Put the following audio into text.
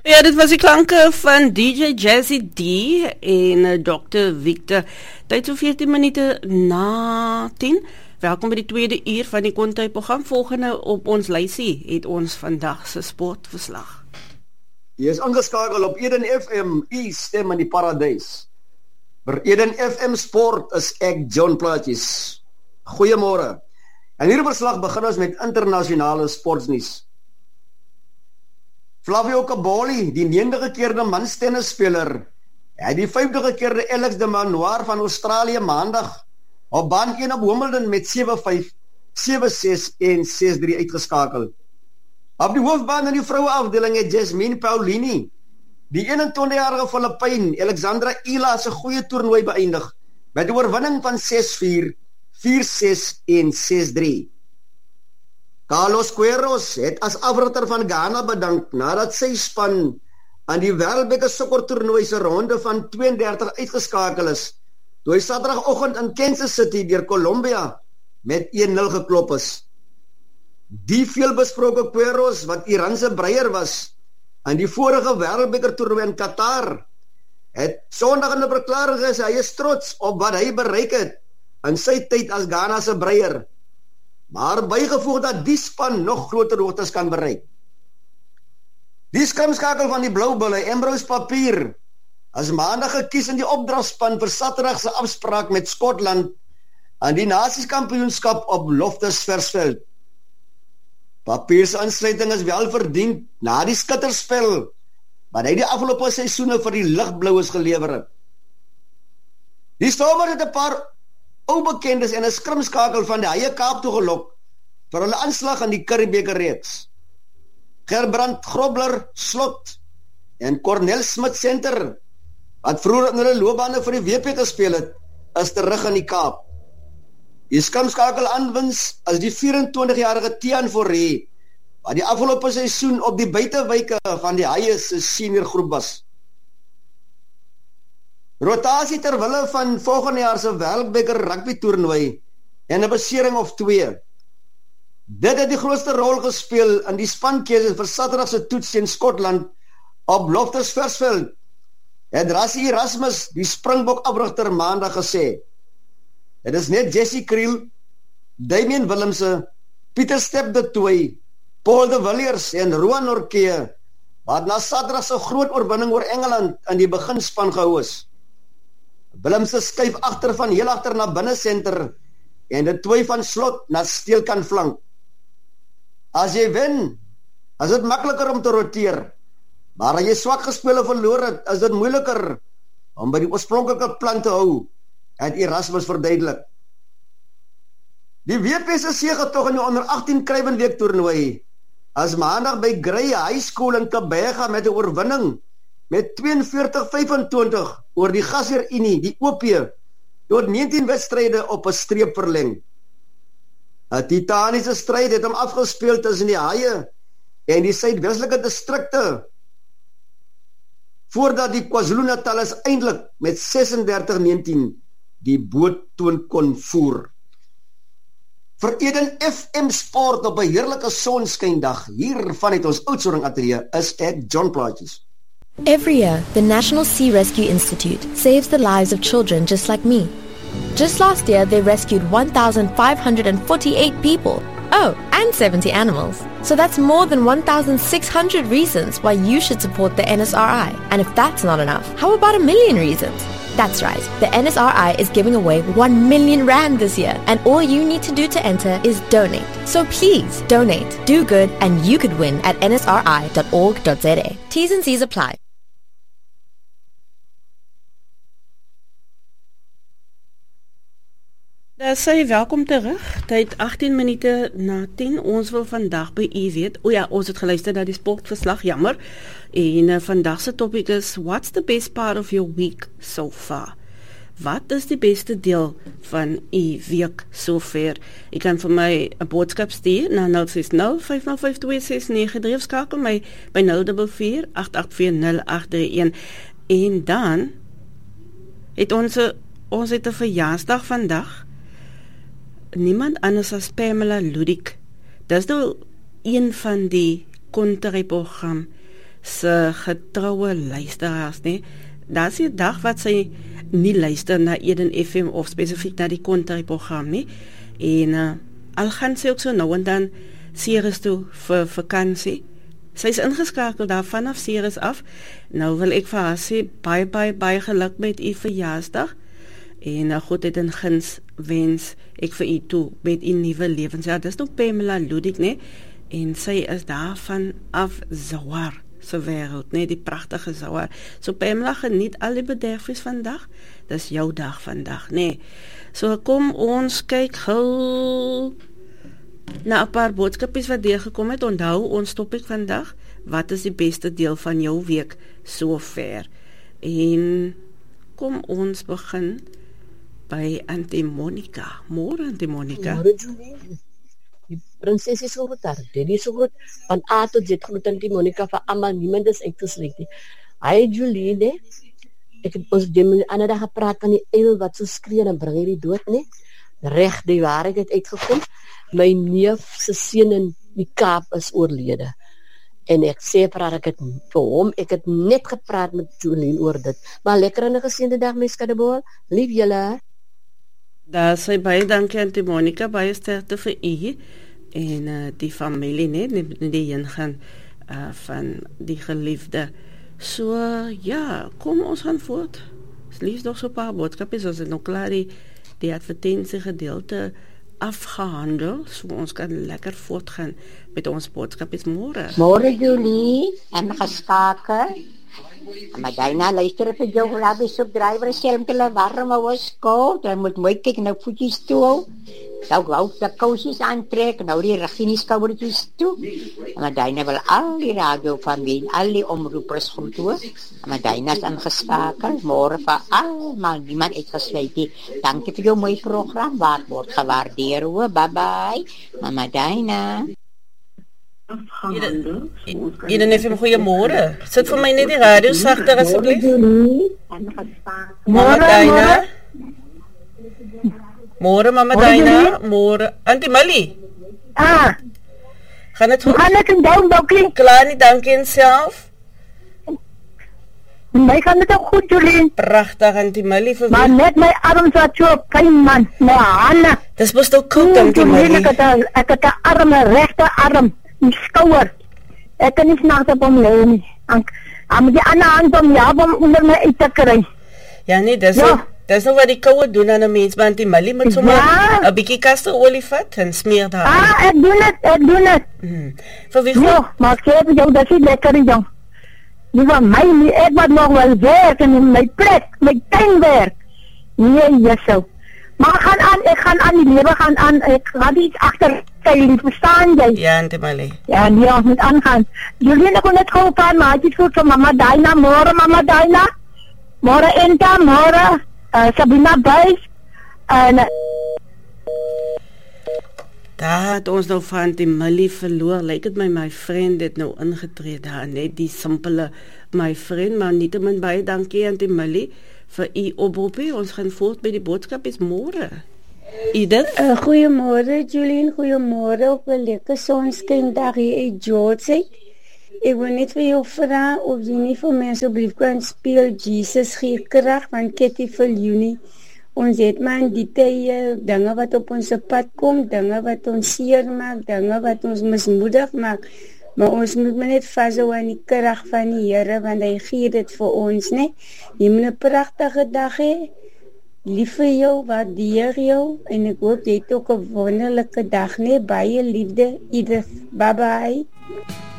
Ja, dit was die klanke van DJ Jazzy D en Dr. Victor. Tyd so 14 minute na 10. Welkom by die tweede uur van die Kontuig-program. Volgende op ons lysie het ons vandag se sportverslag. Jy is ingeskakel op Eden FM, u stem in die paradys. Vir Eden FM Sport is ek John Plaatjes. Goeiemôre. En hierdie verslag begin ons met internasionale sportnuus. Flavio Caboli, die 9de gekeerde manstennisspeler, het die 5de gekeerde Alex de Manoir van Australië maandag op baan 1 op Wimbledon met 7-5, 7-6 en 6-3 uitgeskakel. Op die hoofbaan in die vroueafdeling het Jasmine Paolini, die 21-jarige Filippyn Alexandra Ila se goeie toernooi beëindig met 'n oorwinning van 6-4, 4-6 en 6-3. Carlos Queiroz het as afrigter van Ghana bedank nadat sy span aan die Wêreldbeker sokkertoernooi se ronde van 32 uitgeskakel is, toe hy Saterdagoggend in Kansas City deur Colombia met 1-0 geklop is. Die veelbesproke Queiroz, wat Iranse breier was aan die vorige Wêreldbeker toernooi in Qatar, het Sondag in 'n verklaring gesê hy is trots op wat hy bereik het in sy tyd as Ghana se breier, maar bygevoeg dat die span nog groter hoogtes kan bereik. Die skrimskakel van die Blou Bulle, Ambrose Papier, as maandag gekies in die opdragspan vir Saterdag se afspraak met Skotland aan die Nasieskampioenskap op Loftus Versfeld. Papier se insluiting is wel verdien na die skitterspel wat hy die afgelope seisoene vir die Ligbloues gelewer het. Die Stormers het 'n paar ou bekendes en 'n skrimskakel van die Haie Kaap toegelok vir hulle aanslag aan die Currie-beker reeks. Gerbrand Grobler Slot en Cornel Smit Center, wat vroeër in hulle loopbane vir die WP gespeel het, is terug in die Kaap. Die skrimskakel aanwins as die 24-jarige Tian Forrie, wat die afgelope seisoen op die buitewyke van die Haie se senior groep was. Rotasie ter wille van volgende jaar se Wêreldbeker rugby toernooi en 'n besering of 2. Dit het die grootste rol gespeel in die spankeuses vir Saterdag se toets teen Skotland op Loftus Versfeld, het Rassie Erasmus, die Springbok afrigter, maandag gesê. Dit is net Jesse Kriel, Damien Willemse, Pieter Step de Tooy, Paul de Villiers en Roan Norke, wat na Saterdag se groot oorwinning oor Engeland in die beginspan gehou is. Willemse skuif agter van heel agter na binne senter en de Tooy van Slot na steelkant flank. As jy wen, is dit makliker om te roteer, maar as jy swak gespele verloor het, is dit moeiliker om by die oorspronklike plan te hou, het Erasmus verduidelik. Die WP se segetog in die onder 18 Kruiwenweek toernooi as maandag by Grey High School in Kabega met 'n oorwinning met 42-25 oor die Gasheer Unie, die OP, tot 19 wedstryde op 'n streep verleng. 'n titaniese stryd het hom afgespeel tussen die Haie en die suidwestelike distrikte, voordat die KwaZulu-Natalers eintlik met 36-19 die boottoon kon voer. Vir Eden FM Sport op 'n heerlike sonskyndag hier vanuit ons Oudtshoorn ateljee is ek John Plaatjes. Every year, the National Sea Rescue Institute saves the lives of children just like me. Just last year, they rescued 1,548 people. Oh, and 70 animals. So that's more than 1,600 reasons why you should support the NSRI. And if that's not enough, how about 1,000,000 reasons? That's right, the NSRI is giving away 1 million rand this year, and all you need to do to enter is donate. So please, donate, do good, and you could win at nsri.org.za. T's and C's apply. Daar sê welkom terug. Tyd 18 minute na 10. Ons wil vandag by u weet. O ja, ons het geluister na die sportverslag, jammer. En vandag se topik is what's the best part of your week so far? Wat is die beste deel van u week sover? U kan vir my 'n boodskap stuur na 060-505-2693 of skakel my by 044-884-0831. En dan het ons het 'n verjaarsdag vandag. Niemand anders as Pamela Ludik. Dis nou een van die Kontuig-program se getroue luisteraars, nee. Daar's 'n dag wat sy nie luister na Eden FM of spesifiek na die country program nie. En al gaan sy ook so nou en dan Ceres toe vir vakansie. Sy is ingeskakel daar vanaf Ceres af. Nou wil ek vir haar sê, baie geluk met u verjaarsdag. En God en guns wens ek vir u toe met u nuwe lewensjaar. Dis nog Pamela Ludik, nee. En sy is daar vanaf Zawar se wêreld, nee, die pragtige Zawar. So Pamela, geniet al die bederfies vandag. Dis jou dag vandag, nee. So kom ons kyk gou na 'n paar boodskapies wat deurgekom het. Onthou ons topik vandag, wat is die beste deel van jou week sover? En kom ons begin by Auntie Monica. Môre Auntie Monica. Môre Julie. Die prinses is so goed daar. Dit is so goed. Van A tot Z goed Auntie Monica vir almal, niemand is uitgesluit nie. Hi Julie, nee. Ek het ons die ander dag gepraat van die eil wat so skree en bring hierdie dood, nee. Reg die waarheid het uitgekom. My neef se seun in die Kaap is oorlede. En ek sê vir haar, ek het net gepraat met Jolien oor dit. Maar lekker en 'n geseënde dag, mens Kadeboel. Lief julle. Daar sê baie dankie Auntie Monica, baie sterkte vir u en die familie, net die heen gaan van die geliefde. So ja, kom ons gaan voort. Dis liefs nog so 'n paar boodskapies, ons het nog klaar die advertensie gedeelte afgehandel, so ons kan lekker voortgaan met ons boodskapies môre. Môre Julie, en geskakel. Maar daarna luister vir jou grabies op drywer skelm te laat warm was koud, dan moet mooi kyk nou voetjies toe. Nou gou die kousies aantrek, nou die reginis skouertjies toe. Maar daarna wil al die radio van wie al die omroepers goed toe. Maar daarna is aangeskakel, môre vir almal, niemand uitgesluit nie. Dankie vir jou mooi program, wat word gewaardeer hoor. Bye bye. Mama Daina. Eden FM, goeiemôre. Sit vir my net die radio sagter asseblief. Môre Daina. Môre Mama Daina, môre Auntie Mali. Gaan dit goed? Gaan ek in down klink? Klaar nie, dankie en self. My gaan dit ook goed, Jolien. Pragtig Auntie Mali vir maar net my arms wat so pyn man, my hande. Dis mos nou koud Auntie Mali. Ek het 'n arm, 'n regte arm, 'n skouer. Ek kan nie snaaks op hom lê nie. Aan die ander hand om onder my uit te kry. Ja nee, dis nou wat die koue doen aan 'n mens, want die Mali moet sommer 'n bietjie kasterolie vat en smeer daar. Ek doen dit. Vir wie goed? Ja, maar ek sê vir jou, dat is lekker jong. Nie van my nie, ek wat nog wel werk in my plek, my tuinwerk. Nee, Jesu. Maar ek gaan aan, die lewe gaan aan, ek gaan iets agter kyk, verstaan jy? Ja, Auntie Mali. Ja, nee, ons moet aangaan. Jullie nog net gou 'n paar maatjies goed vir Mama Daina, môre Mama Daina. Môre Enta, môre Sabina Buys. En daar het ons nou van die Mali verloor. Lyk dit my vriend het nou ingetree daar, net die simpele my vriend, maar nietemin baie dankie aan die Mali vir u oproepie. Ons gaan voort met die boodskap is môre. Edith? Goeiemôre Julien, goeiemôre op 'n lekker sonskyndag hier uit George. Ek wil net vir jou vra of jy nie vir my asseblief kan speel Jesus gee krag van Katie Viljoen. Ons het maar die tye dinge wat op ons pad kom, dinge wat ons seer maak, dinge wat ons mismoedig maak. Maar ons moet net vashou aan die krag van die Here, want hy gee dit vir ons, né? Jy moet 'n pragtige dag hê. Lief vir jou, waardeer jou en ek hoop jy het ook 'n wonderlike dag, né? Baie liefde, Edith. Bye bye.